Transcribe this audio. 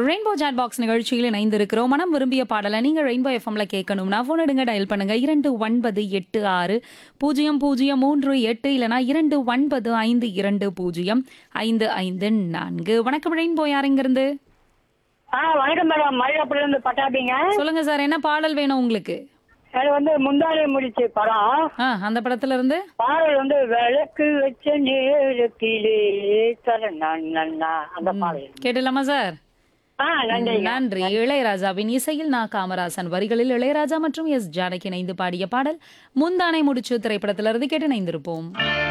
Rainbow chat box நிகழ்ச்சியில் இணைந்திருக்கிறோம். மனம் விரும்பிய பாடலை நீங்க ரெயின்போ எஃப்எம்ல கேட்கணும்னா போன் எடுங்க, டயல் பண்ணுங்க 2986 0038 இல்லனா 29520554. வணக்கம் ரெயின்போ, யார் இங்க இருந்து? வணக்கம் மேடம். மயிலாப்பூர்ல இருந்து பட்டாபிங்க. சொல்லுங்க சார், என்ன பாடல் வேணும் உங்களுக்கு? அது முந்தானை முடிச்சு படம். அந்த படத்துல இருந்து பாடல் விளக்கு வச்ச நேரத்திலே நன்னா அந்த பாடல். கேட்டலாமா சார்? நன்றி. நன்றி. இளையராஜாவின் இசையில் நா. காமராசன் வரிகளில் இளையராஜா மற்றும் எஸ். ஜானகி இணைந்து பாடிய பாடல் முந்தானை முடிச்சு திரைப்படத்திலிருந்து கேட்டு இணைந்திருப்போம்.